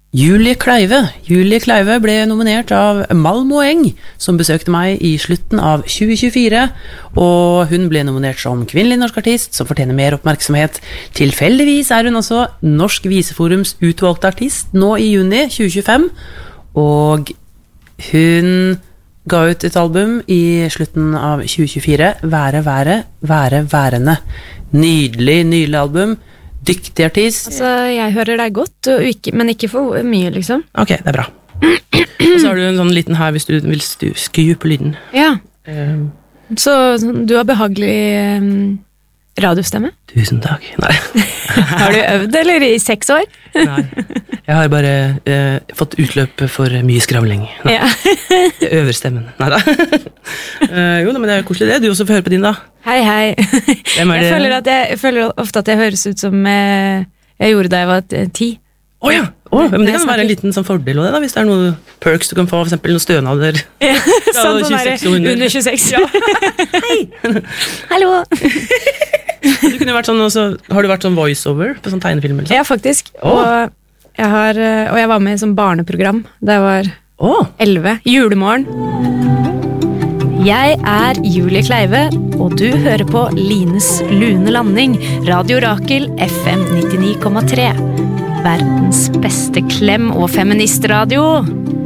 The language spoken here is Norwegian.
Julie Kleive ble nominert av Malmö Eng, som besøkte meg i slutten av 2024, og hun ble nominert som kvinnelig norsk artist, som fortjener mer oppmerksomhet. Tilfeldigvis hun også Norsk Viseforums utvalgte artist nå i juni 2025, og hun ga ut et album i slutten av 2024, Være værende. Nydelig album. Dyktig artist. Altså, jeg hører deg godt, men ikke for mye, liksom. Ok, det bra. Og så har du en sånn liten her hvis du vil skru på lyden. Ja. Så du har behagelig radiostemme? Tusen takk. Nei. Har du øvd, eller i 6 år? Nei. Jeg har bare fått utløp for mye skravling. Nei. Ja. Jeg øver stemmen. Neida. Jo, men det koselig det. Du også får høre på din da. Hei. Jeg føler ofte at jeg høres ut som jeg gjorde da jeg var 10. Åja! Men det kan være en liten sånn fordel også, da, hvis det noen perks du kan få, for eksempel noen stønader. Ja, sånn under 26. Ja. Hei! Hallo! Du kunne vært sånn, har du vært sånn voiceover på sånn tegnefilm? Eller sånn? Ja, faktisk. Og jeg var med i sånn barneprogram da jeg var 11. Julemorgen. Jeg Julie Kleive, og du hører på Lines Lune Landing, Radio Rakel, FM 99,3. Verdens beste klem- og feministradio.